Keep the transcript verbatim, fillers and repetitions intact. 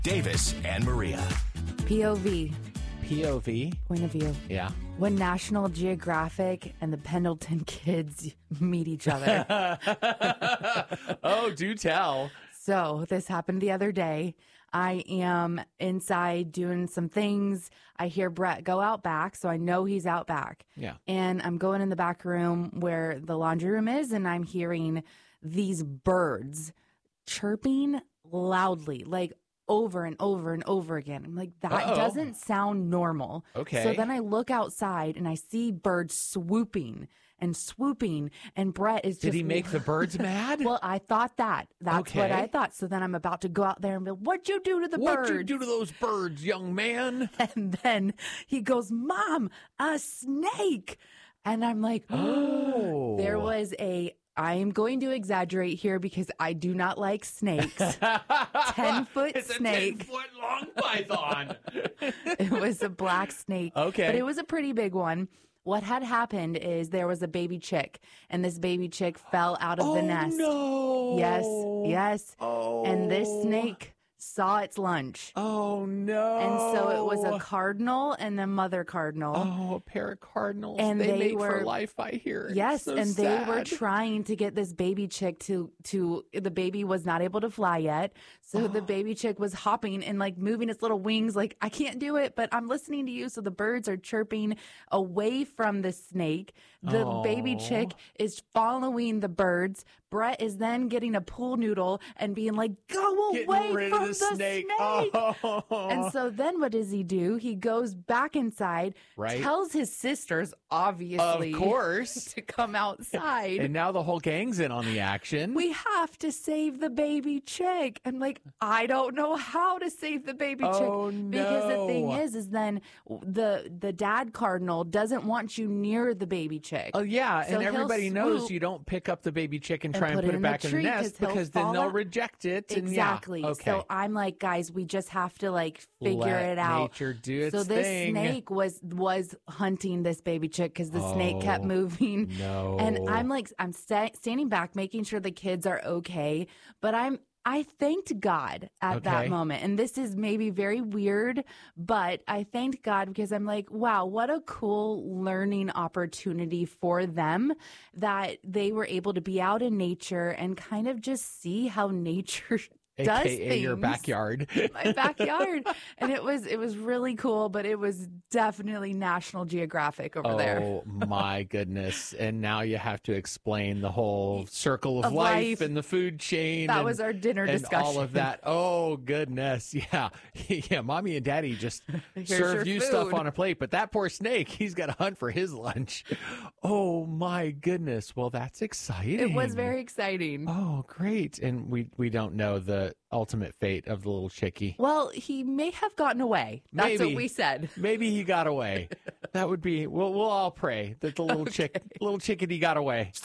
Davis and Maria. P O V. P O V? Point of view. Yeah. When National Geographic and the Pendleton kids meet each other. Oh, do tell. So this happened the other day. I am inside doing some things. I hear Brett go out back, so I know he's out back. Yeah. And I'm going in the back room where the laundry room is, and I'm hearing these birds chirping loudly, like over and over and over again. I'm like, that Uh-oh. doesn't sound normal. Okay. So then I look outside and I see birds swooping and swooping, and Brett is just... Did he make the birds mad? Well, I thought that. That's what Okay. I thought. So then I'm about to go out there and be like, what'd you do to the What'd birds? you do to those birds, young man? And then he goes, Mom, a snake. And I'm like, Oh. There was a... I am going to exaggerate here because I do not like snakes. ten-foot It's snake. a ten-foot-long python. It was a black snake. Okay. But it was a pretty big one. What had happened is there was a baby chick, and this baby chick fell out of oh, the nest. no. Yes, yes. Oh. And this snake saw its lunch. Oh, no. And so it was a cardinal and a mother cardinal. Oh, a pair of cardinals. And they, they mate were- for life, I hear. It's Yes, so and they were sad. trying to get this baby chick to to the baby was not able to fly yet. So the baby chick was hopping and like moving its little wings like, I can't do it, but I'm listening to you. So the birds are chirping away from the snake. The baby Aw. chick is following the birds. Brett is then getting a pool noodle and being like, go Getting away rid from of the, the snake. snake. Oh. And so then what does he do? He goes back inside, Right. tells his sisters, obviously, Of course. to come outside. And now the whole gang's in on the action. We have to save the baby chick. I'm like, I don't know how to save the baby Oh, chick. Because the thing no. is, is then the the dad cardinal doesn't want you near the baby chick. Oh, yeah. So and he'll everybody knows swoop you don't pick up the baby chick and and try and put put it it in the back in the tree 'cause nest he'll because then fall they'll out. reject it. And Exactly. Yeah. Okay. So I'm like, guys, we just have to like figure Let it out. nature do its so this thing. snake was was hunting this baby chick because the snake kept Oh, moving. no. And I'm like, I'm sta- standing back, making sure the kids are okay. But I'm I thanked God at Okay. that moment. And this is maybe very weird, but I thanked God because I'm like, wow, what a cool learning opportunity for them that they were able to be out in nature and kind of just see how nature does A K A your things. backyard. My backyard. And it was it was really cool, but it was definitely National Geographic over there. Oh my goodness. And now you have to explain the whole circle of, Of life, life. and the food chain. That and, was our dinner and discussion. all of that. Oh goodness. Yeah. Yeah. Mommy and daddy just Here's served your you stuff food. on a plate, but that poor snake, he's got to hunt for his lunch. Oh my goodness. Well, that's exciting. It was very exciting. Oh, great. And we, we don't know the ultimate fate of the little chickie. Well, he may have gotten away. That's Maybe. what we said. Maybe he got away. That would be, we'll, we'll all pray that the little chick, little chickadee got away.